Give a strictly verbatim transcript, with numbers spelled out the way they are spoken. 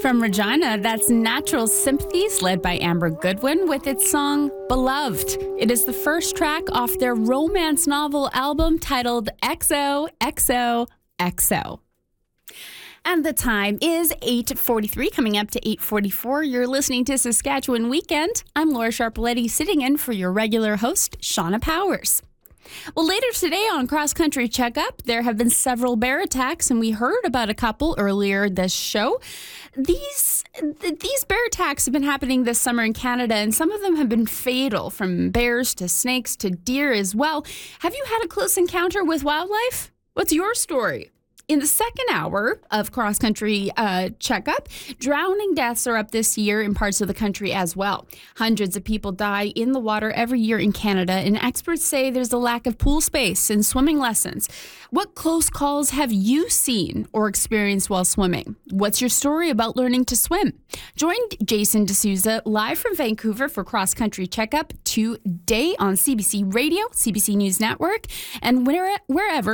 From Regina, that's Natural Sympathies, led by Amber Goodwin, with its song Beloved. It is the first track off their romance novel album titled X O X O X O. And the time is eight forty-three, coming up to eight forty-four. You're listening to Saskatchewan Weekend. I'm Laura Sharpaletti, sitting in for your regular host, Shauna Powers. Well, later today on Cross Country Checkup, there have been several bear attacks, and we heard about a couple earlier this show. These these bear attacks have been happening this summer in Canada, and some of them have been fatal, from bears to snakes to deer as well. Have you had a close encounter with wildlife? What's your story? In the second hour of Cross Country uh, Checkup, drowning deaths are up this year in parts of the country as well. Hundreds of people die in the water every year in Canada, and experts say there's a lack of pool space and swimming lessons. What close calls have you seen or experienced while swimming? What's your story about learning to swim? Join Jason D'Souza live from Vancouver for Cross Country Checkup today on C B C Radio, C B C News Network, and wherever